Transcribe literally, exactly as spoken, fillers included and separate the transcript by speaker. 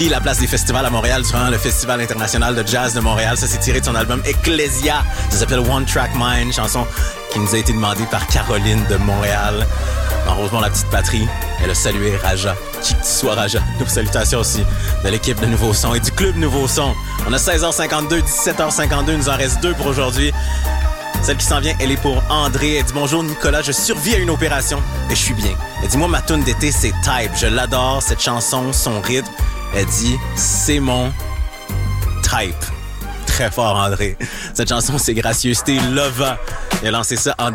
Speaker 1: rempli la place des festivals à Montréal durant le Festival international de jazz de Montréal. Ça, c'est tiré de son album Ecclesia. Ça s'appelle One Track Mind, chanson qui nous a été demandée par Caroline de Montréal. Dans Rosemont, la petite patrie, elle a salué Raja. Qui que tu sois, Raja. Nos salutations aussi de l'équipe de Nouveau Son et du Club Nouveau Son. On a seize heures cinquante-deux, dix-sept heures cinquante-deux. Il nous en reste deux pour aujourd'hui. Celle qui s'en vient, elle est pour André. Elle dit « Bonjour Nicolas, je survis à une opération et je suis bien. » Elle dit « Moi, ma toune d'été, c'est Type. Je l'adore, cette chanson, son rythme. » Elle dit « C'est mon Type. » Très fort, André. Cette chanson, c'est Gracieuseté Lova. Elle a lancé ça en